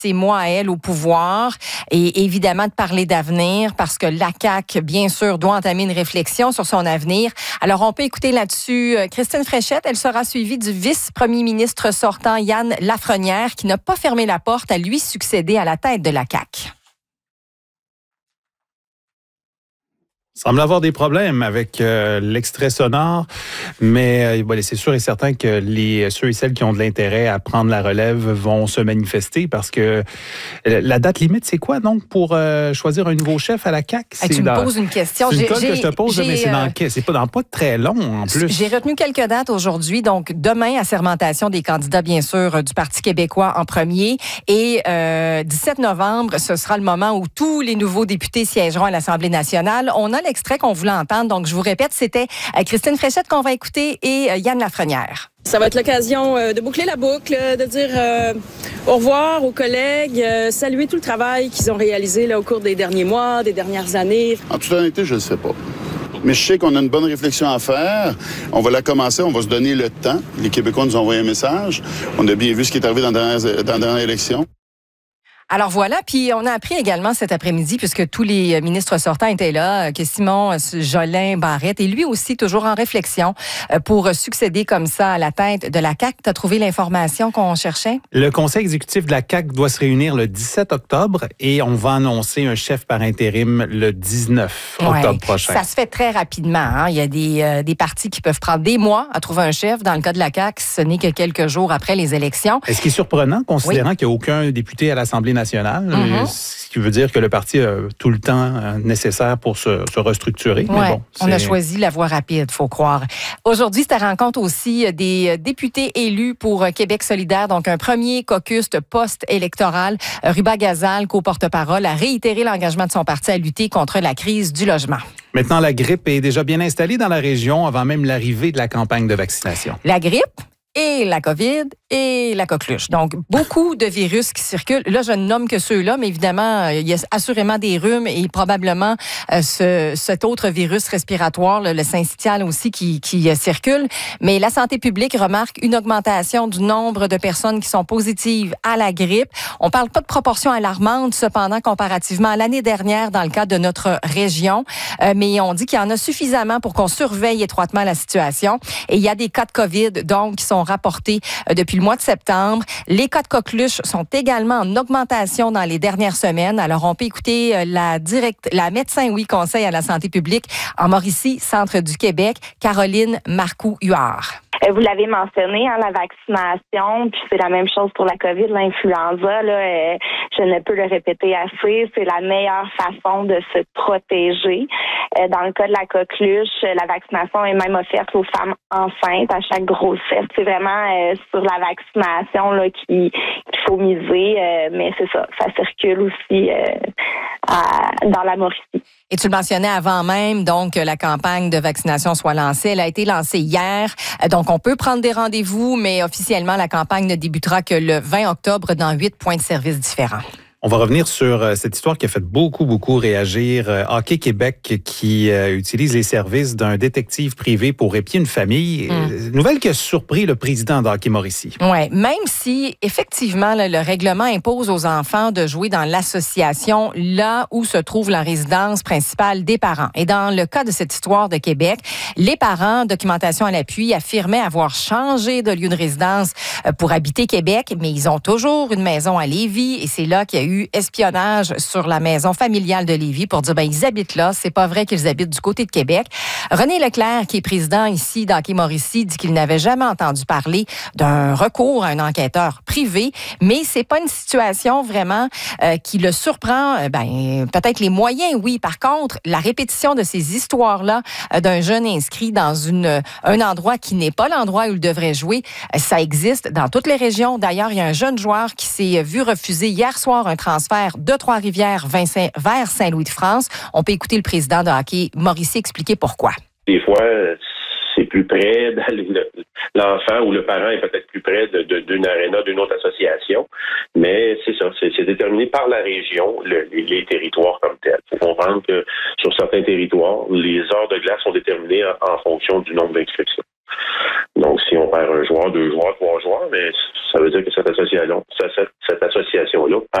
ses mois à elle au pouvoir et évidemment de parler d'avenir parce que la CAQ, bien sûr, doit entamer une réflexion sur son avenir. Alors, on peut écouter là-dessus Christine Fréchette. Elle sera suivie du vice-premier ministre sortant, Yann Lafrenière, qui n'a pas fermé la porte à lui succéder à la tête de la CAQ. Il semble avoir des problèmes avec l'extrait sonore, mais c'est sûr et certain que ceux et celles qui ont de l'intérêt à prendre la relève vont se manifester parce que la date limite, c'est quoi donc pour choisir un nouveau chef à la CAQ? Tu me poses une question. C'est une colle que je te pose, mais c'est pas très long en plus. J'ai retenu quelques dates aujourd'hui. Donc, demain, assermentation des candidats, bien sûr, du Parti québécois en premier. Et 17 novembre, ce sera le moment où tous les nouveaux députés siégeront à l'Assemblée nationale. On a l'extrait qu'on voulait entendre. Donc, je vous répète, c'était Christine Fréchette qu'on va écouter et Yann Lafrenière. Ça va être l'occasion de boucler la boucle, de dire au revoir aux collègues, saluer tout le travail qu'ils ont réalisé là, au cours des derniers mois, des dernières années. En toute honnêteté, je ne le sais pas. Mais je sais qu'on a une bonne réflexion à faire. On va la commencer, on va se donner le temps. Les Québécois nous ont envoyé un message. On a bien vu ce qui est arrivé dans la dernière élection. Alors voilà, puis on a appris également cet après-midi, puisque tous les ministres sortants étaient là, que Simon Jolin Barrette est lui aussi toujours en réflexion pour succéder comme ça à la tête de la CAQ. Tu as trouvé l'information qu'on cherchait? Le conseil exécutif de la CAQ doit se réunir le 17 octobre et on va annoncer un chef par intérim le 19 octobre prochain. Ça se fait très rapidement. Hein? Il y a des partis qui peuvent prendre des mois à trouver un chef. Dans le cas de la CAQ, ce n'est que quelques jours après les élections. Et ce qui est surprenant, considérant qu'il n'y a aucun député à l'Assemblée nationale, ce qui veut dire que le parti a tout le temps nécessaire pour se restructurer. Ouais, mais bon, on a choisi la voie rapide, faut croire. Aujourd'hui, c'était rencontre aussi des députés élus pour Québec solidaire, donc un premier caucus post-électoral. Ruba Gazal, co-porte-parole, a réitéré l'engagement de son parti à lutter contre la crise du logement. Maintenant, la grippe est déjà bien installée dans la région avant même l'arrivée de la campagne de vaccination. La grippe et la COVID et la coqueluche. Donc, beaucoup de virus qui circulent. Là, je ne nomme que ceux-là, mais évidemment, il y a assurément des rhumes et probablement cet autre virus respiratoire, le syncytial aussi, qui circule. Mais la santé publique remarque une augmentation du nombre de personnes qui sont positives à la grippe. On parle pas de proportion alarmante, cependant, comparativement à l'année dernière dans le cas de notre région. Mais on dit qu'il y en a suffisamment pour qu'on surveille étroitement la situation. Et il y a des cas de COVID, donc, qui sont rapportés depuis le mois de septembre. Les cas de coqueluche sont également en augmentation dans les dernières semaines. Alors, on peut écouter la médecin, conseil à la santé publique en Mauricie, centre du Québec, Caroline Marcoux-Huard. Vous l'avez mentionné, la vaccination, puis c'est la même chose pour la COVID, l'influenza. Là, je ne peux le répéter assez. C'est la meilleure façon de se protéger. Dans le cas de la coqueluche, la vaccination est même offerte aux femmes enceintes à chaque grossesse. C'est vraiment sur la vaccination là qu'il faut miser, mais c'est ça circule aussi dans la Mauricie. Et tu le mentionnais avant même, donc, que la campagne de vaccination soit lancée. Elle a été lancée hier. Donc, on peut prendre des rendez-vous, mais officiellement, la campagne ne débutera que le 20 octobre dans 8 points de service différents. On va revenir sur cette histoire qui a fait beaucoup réagir. Hockey Québec qui utilise les services d'un détective privé pour épier une famille. Nouvelle qui a surpris le président d'Hockey Mauricie. Oui, même si, effectivement, le règlement impose aux enfants de jouer dans l'association là où se trouve la résidence principale des parents. Et dans le cas de cette histoire de Québec, les parents, documentation à l'appui, affirmaient avoir changé de lieu de résidence pour habiter Québec, mais ils ont toujours une maison à Lévis et c'est là qu'il y a eu espionnage sur la maison familiale de Lévis pour dire, ils habitent là. C'est pas vrai qu'ils habitent du côté de Québec. René Leclerc, qui est président ici d'Hockey Mauricie, dit qu'il n'avait jamais entendu parler d'un recours à un enquêteur privé, mais c'est pas une situation vraiment qui le surprend. Peut-être les moyens, oui. Par contre, la répétition de ces histoires-là d'un jeune inscrit dans un endroit qui n'est pas l'endroit où il devrait jouer, ça existe dans toutes les régions. D'ailleurs, il y a un jeune joueur qui s'est vu refuser hier soir un transfert de Trois-Rivières vers Saint-Louis-de-France. On peut écouter le président de Hockey Mauricie expliquer pourquoi. Des fois, c'est plus près, l'enfant ou le parent est peut-être plus près d'une aréna, d'une autre association, mais c'est ça, c'est déterminé par la région, les territoires comme tels. Il faut comprendre que sur certains territoires, les heures de glace sont déterminées en fonction du nombre d'inscriptions. Donc, si on perd un joueur, 2 joueurs, 3 joueurs, mais ça veut dire que cette association-là